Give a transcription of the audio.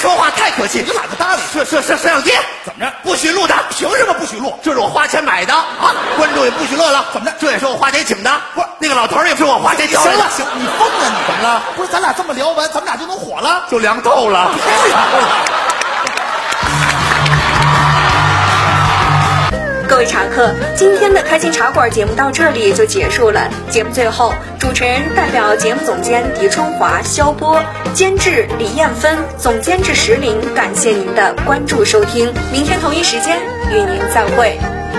说话太客气， 你懒得搭理。 摄像机怎么着？ 不许录的， 凭什么不许录？ 这是我花钱买的啊！观众也不许乐了。 怎么着？ 这也是我花钱请的。 不是那个老头儿也是我花钱请的。 行了行，你疯了你？怎么了？不是咱俩这么聊完，咱们俩就能火了？ 就凉透了。 各位茶客，今天的开心茶馆节目到这里就结束了。节目最后，主持人代表节目总监狄春华、肖波，监制李艳芬，总监制石林，感谢您的关注收听。明天同一时间与您再会。